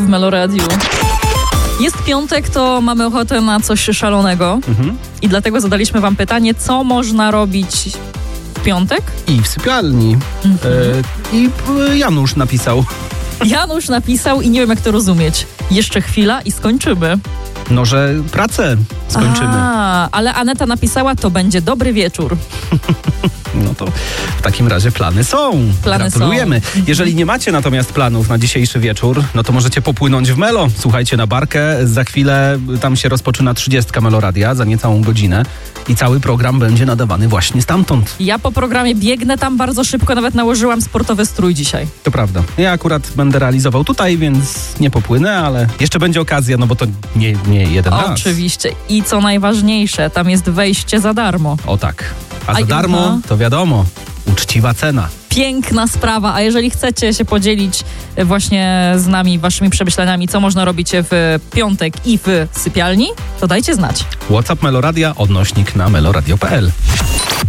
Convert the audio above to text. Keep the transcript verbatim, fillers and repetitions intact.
w Meloradiu. Jest piątek, to mamy ochotę na coś szalonego mhm. i dlatego zadaliśmy wam pytanie, co można robić w piątek? I w sypialni. Mhm. E, I Janusz napisał. Janusz napisał i nie wiem, jak to rozumieć. Jeszcze chwila i skończymy. No, że pracę skończymy. A, ale Aneta napisała, to będzie dobry wieczór. No to w takim razie plany są. Plany Gratulujemy. są. Jeżeli nie macie natomiast planów na dzisiejszy wieczór, no to możecie popłynąć w Melo. Słuchajcie na barkę. Za chwilę tam się rozpoczyna trzydziestka Meloradia, za niecałą godzinę. I cały program będzie nadawany właśnie stamtąd. Ja po programie biegnę tam bardzo szybko, nawet nałożyłam sportowy strój dzisiaj. To prawda. Ja akurat będę realizował tutaj, więc nie popłynę, ale jeszcze będzie okazja, no bo to nie, nie jeden raz. Oczywiście. I co najważniejsze, tam jest wejście za darmo. O tak. A, A za darmo, aha. to wiadomo, uczciwa cena. Piękna sprawa, a jeżeli chcecie się podzielić właśnie z nami waszymi przemyśleniami, co można robić w piątek i w sypialni, to dajcie znać. WhatsApp Meloradia, odnośnik na meloradio kropka p l.